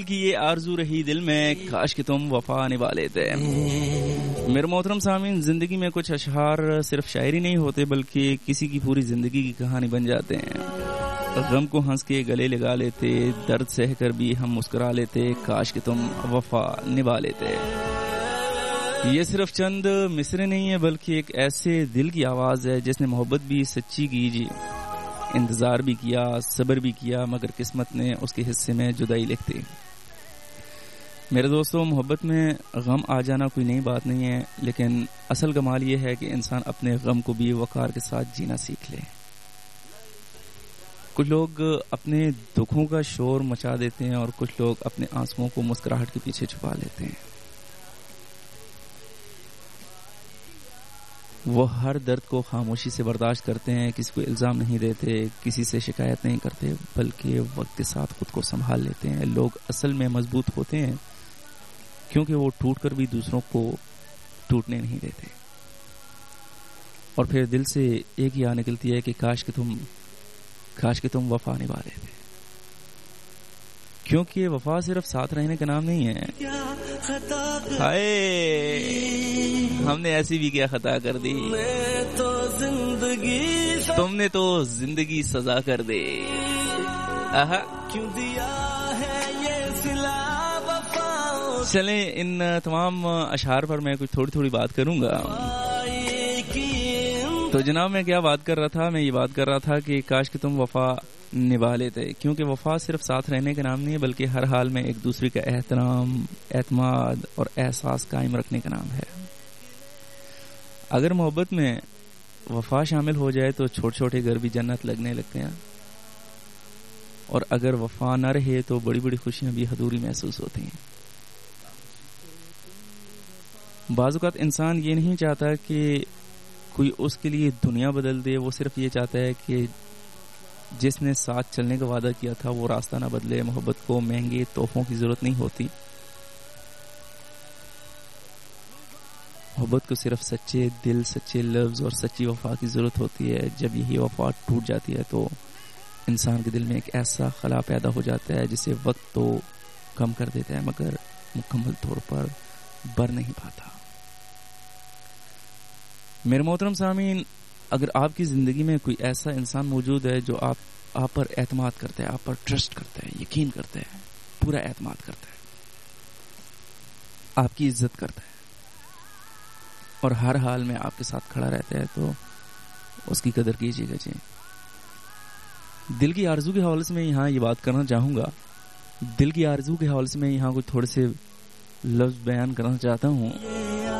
کی یہ آرزو رہی دل میں، کاش کہ تم وفا نبھا لیتے۔ میرے محترم سامعین، زندگی میں کچھ اشعار صرف شاعری نہیں ہوتے بلکہ کسی کی پوری زندگی کی کہانی بن جاتے ہیں۔ غم کو ہنس کے گلے لگا لیتے، درد سہ کر بھی ہم مسکرا لیتے، کاش کہ تم وفا نبھا لیتے۔ یہ صرف چند مصرے نہیں ہے بلکہ ایک ایسے دل کی آواز ہے جس نے محبت بھی سچی کی جی، انتظار بھی کیا، صبر بھی کیا، مگر قسمت نے اس کے حصے میں جدائی لکھ دی۔ میرے دوستوں، محبت میں غم آ جانا کوئی نئی بات نہیں ہے، لیکن اصل کمال یہ ہے کہ انسان اپنے غم کو بھی وقار کے ساتھ جینا سیکھ لے۔ کچھ لوگ اپنے دکھوں کا شور مچا دیتے ہیں اور کچھ لوگ اپنے آنسوؤں کو مسکراہٹ کے پیچھے چھپا لیتے ہیں۔ وہ ہر درد کو خاموشی سے برداشت کرتے ہیں، کسی کو الزام نہیں دیتے، کسی سے شکایت نہیں کرتے، بلکہ وقت کے ساتھ خود کو سنبھال لیتے ہیں۔ لوگ اصل میں مضبوط ہوتے ہیں کیونکہ وہ ٹوٹ کر بھی دوسروں کو ٹوٹنے نہیں دیتے۔ اور پھر دل سے ایک ہی نکلتی ہے کہ کاش کہ تم وفا نبھا لیتے، کیونکہ وفا صرف ساتھ رہنے کا نام نہیں ہے۔ ہائے، ہم نے ایسی بھی کیا خطا کر دی، تم نے تو زندگی سزا کر دی۔ چلیں، ان تمام اشعار پر میں کچھ تھوڑی بات کروں گا۔ تو جناب، میں کیا بات کر رہا تھا؟ میں یہ بات کر رہا تھا کہ کاش کہ تم وفا نبھا لیتے، کیونکہ وفا صرف ساتھ رہنے کا نام نہیں ہے بلکہ ہر حال میں ایک دوسرے کا احترام، اعتماد اور احساس قائم رکھنے کا نام ہے۔ اگر محبت میں وفا شامل ہو جائے تو چھوٹے چھوٹے گھر بھی جنت لگنے لگتے ہیں، اور اگر وفا نہ رہے تو بڑی بڑی خوشیاں بھی ادھوری محسوس ہوتی ہیں۔ بعض اوقات انسان یہ نہیں چاہتا کہ کوئی اس کے لیے دنیا بدل دے، وہ صرف یہ چاہتا ہے کہ جس نے ساتھ چلنے کا وعدہ کیا تھا وہ راستہ نہ بدلے۔ محبت کو مہنگے تحفوں کی ضرورت نہیں ہوتی، محبت کو صرف سچے دل، سچے لفظ اور سچی وفا کی ضرورت ہوتی ہے۔ جب یہی وفا ٹوٹ جاتی ہے تو انسان کے دل میں ایک ایسا خلا پیدا ہو جاتا ہے جسے وقت تو کم کر دیتا ہے مگر مکمل طور پر بر نہیں پاتا۔ میرے محترم سامعین، اگر آپ کی زندگی میں کوئی ایسا انسان موجود ہے جو آپ پر اعتماد کرتا ہے، آپ پر ٹرسٹ کرتا ہے، یقین کرتا ہے، پورا اعتماد کرتا ہے، آپ کی عزت کرتا ہے اور ہر حال میں آپ کے ساتھ کھڑا رہتا ہے، تو اس کی قدر کیجیے گا جی۔ دل کی آرزو کے حوالے سے میں یہاں یہ بات کرنا چاہوں گا، دل کی آرزو کے حوالے سے میں یہاں کوئی تھوڑے سے لفظ بیان کرنا چاہتا ہوں۔